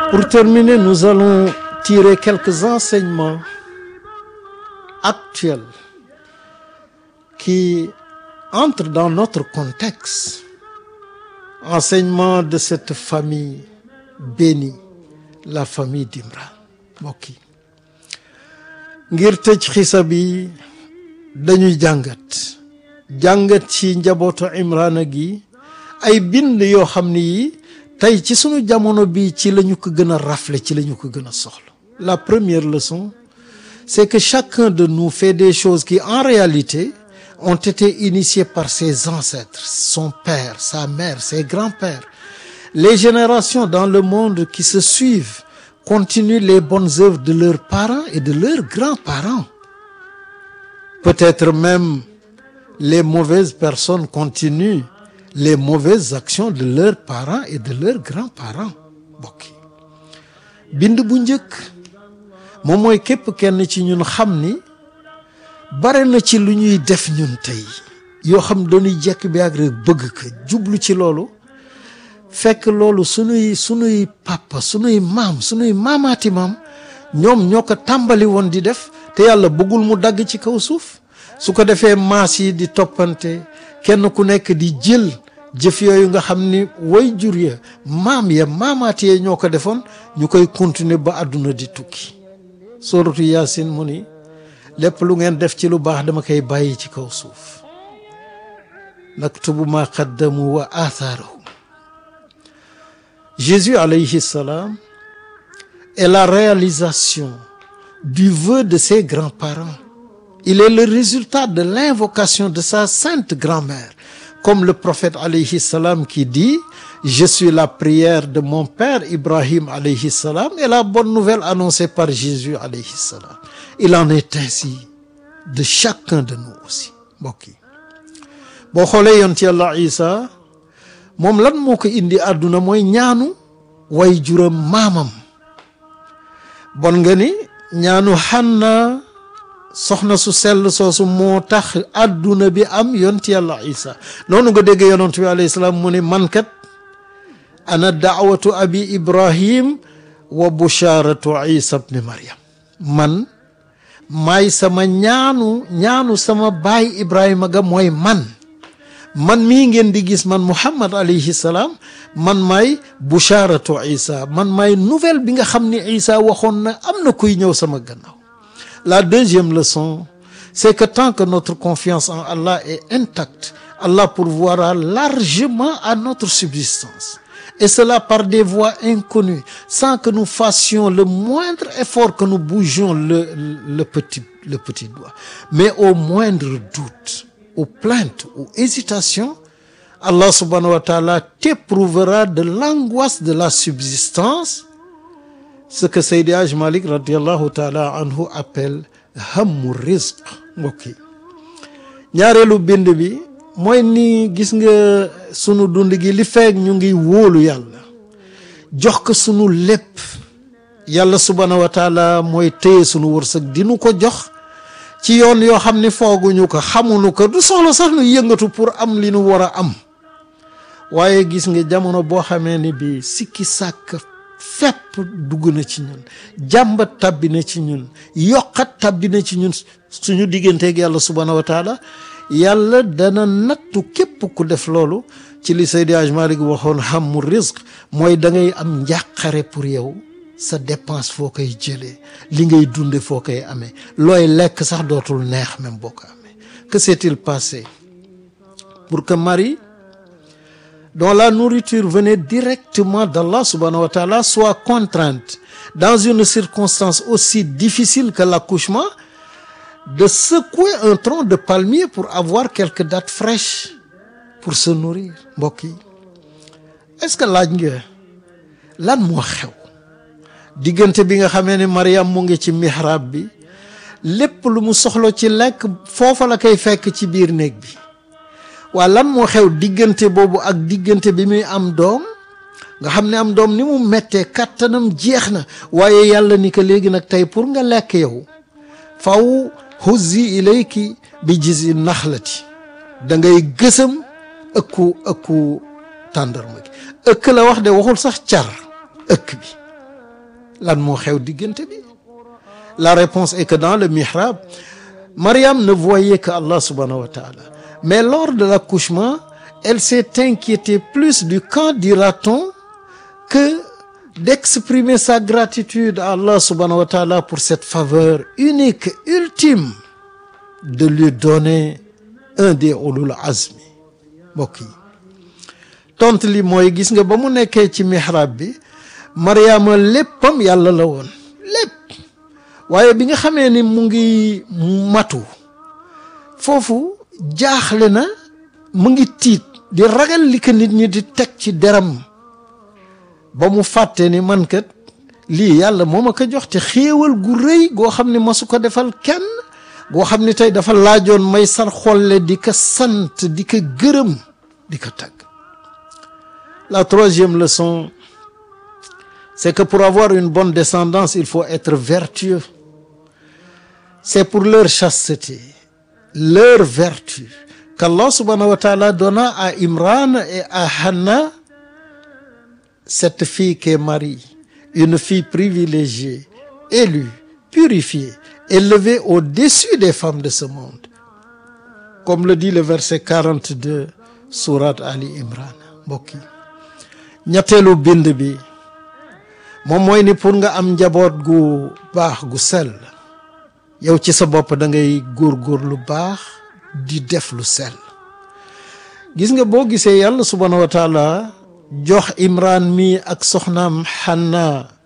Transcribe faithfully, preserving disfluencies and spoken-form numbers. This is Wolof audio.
Pour terminer, nous allons tirer quelques enseignements actuels qui entrent dans notre contexte. Enseignement de cette famille bénie, la famille d'Imran. mbokk yi ngir tëj xisa bi dañuy jàngat jàngat ci njabootu Imrana gi ay bind yoo xam ni yi tey ci sunu jamono bi ci lañu ko gën a rafle ci lañu ko gën a soxla. La première leçon, c'est que chacun de nous fait des choses qui en réalité ont été initiées par ses ancêtres, son père, sa mère, ses grands-pères. Les générations dans le monde qui se suivent continuent les bonnes œuvres de leurs parents et de leurs grands-parents. Peut-être même les mauvaises personnes continuent les mauvaises actions de leurs parents et de leurs grands-parents. Mbokk yi bind bu njëkk moom mooy képp kenn ci ñun xam ni bare na ci lu ñuy def ñun tey yoo xam dañuy jekk bi ak rek bëgg ko jublu ci loolu fekk loolu sunuy sunuy papa sunuy maam sunuy maamaati maam ñoom ñoo ko tàmbali woon di def te yàlla bëggul mu dagg ci kaw suuf su ko defee maas yi di toppante kenn ku nekk di jël jëf yooyu nga xam ni way jur ya maam ya maamaati ya ñoo ko defoon ñu koy continuer ba àdduna di tukki. Sooratu Yaasin mu ni lépp lu ngeen def ci lu baax dama koy bàyyi ci kaw suuf naktubu ma qaddamu wa athaarahum. Jésus alayhi salam est la réalisation du vœu de ses grands-parents. Il est le résultat de l'invocation de sa sainte grand-mère, comme le prophète alayhi salam qui dit: je suis la prière de mon père Ibrahim alayhi salam et la bonne nouvelle annoncée par Jésus alayhi salam. Il en est ainsi de chacun de nous aussi. mbokk yi boo xoolee yonent Yàlla Isa moom lan moo ko indi àdduna mooy ñaanu way juram maamam. bon nga ni ñaanu Hanna soxna su sell soosu moo tax àdduna bi am yonent Yàlla Isa. noonu nga dégg yonent bi alayhi salaam mu ni man kat ana daawatu abi Ibrahim wa busharatu Isa ibn Maryam. man maay sama ñaanu ñaanu sama baay Ibrahima ga mooy man man mii ngeen di gis man Muhammad alayhi salaam man maay busharatu Isa man maay nouvelle bi nga xam ni Isa waxoon na am na kuy ñëw sama gannaaw. La deuxième leçon, c'est que tant que notre confiance en Allah est intacte, Allah pourvoira largement à notre subsistance. Et cela par des voies inconnues, sans que nous fassions le moindre effort, que nous bougions le, le, petit, le petit doigt. Mais au moindre doute, aux plaintes, aux hésitations, Allah subhanahu wa ta'ala t'éprouvera de l'angoisse de la subsistance, ce que Seydi Hadj Malick radiallahu ta'ala anhu appelle hammu rizq. mbokk yi ñaareelu bind bi mooy ni gis nga sunu dund gi li feeg ñu ngi wóolu yàlla jox ko sunu lépp yàlla subhanahu wa taala mooy téye sunu wërsëg dinu ko jox ci yoon yoo xam ni fooguñu ko xamuñu ko du soxla sax nu yëngatu pour am li nu war a am. waaye gis nga jamono boo xamee ni bi sikki sàkk fépp dugg na ci ñun jàmbat tabbi na ci ñun yokkat tabbi na ci ñun suñu digganteeg yàlla subhanahu wa taala yàlla dana nattu képp ku def loolu ci li Seydi Hadj Malick waxoon hammu rizq mooy da ngay am njàqare pour yow sa dépense foo koy jëlee li ngay dunde foo koy amee looy lekk sax dootul neex même boo ko amee. Que s'est-il passé pour que Marie, dont la nourriture venait directement d'Allah subhanahu wa ta'ala, soit contrainte dans une circonstance aussi difficile que l'accouchement de secouer un tronc de palmier pour avoir quelques dattes fraîches pour se nourrir. mbokk yi est-ce que laaj nga lan moo xew diggante bi nga xamee ne Mariam mu ngi ci mihrab bi lépp lu mu soxla ci lekk foofa la koy fekk ci biir néeg bi. waa lan moo xew diggante boobu ak diggante bi muy am doom nga xam ne am doom ni mu mettee kattanam jeex na waaye yàlla ni ko léegi nag tey pour nga lekk yow faw huzzi ilayki bi jizi naxlati da ngay gësam ëkku ëkku tàndarma gi ëkk la wax de waxul sax car ëkk bi lan moo xew diggante bi? La réponse est que dans le mihrab, Mariam ne voyait que Allah subhanahu wa ta'ala. Mais lors de l'accouchement, elle s'est inquiétée plus du quand dira-t-on que d'exprimer sa gratitude à Allah subhanahu wa ta'ala pour cette faveur unique, ultime, de lui donner un des ulul azmi. Mbokk yi tontu li mooy gis nga ba mu nekkee ci mihrab bi, Mariama léppam yàlla la woon lépp, waaye bi nga xamee ni mu ngi matu foofu jaaxle na, mu ngi tiit di ragal li ko nit ñi di teg ci deram, ba mu fàtte ni man kat lii yàlla moo ma ko jox te xéewal gu rëy goo xam ne masu ko defal kenn, goo xam ne tey dafa laajoon may sar xolle di ko sant di ko gërëm di ko tagg. La troisième leçon, c'est que pour avoir une bonne descendance, il faut être vertueux. C'est pour leur chasteté, leur vertu, qu'Allah subhanahu wa ta'ala donna à Imran et à Hanna cette fille qui est Marie, une fille privilégiée, élue, purifiée, élevée au-dessus des femmes de ce monde. Comme le dit le verset quarante-deux, sourate Ali Imran. Mbokk yi ñetteelu bind bi moom mooy ni pour nga am njaboot gu baax gu sell, yow ci sa bopp da ngay góorgóor lu baax di def lu sell. Gis nga boo gisee yàlla subhanahu wa taala jox Imran mi ak soxnaam Hanna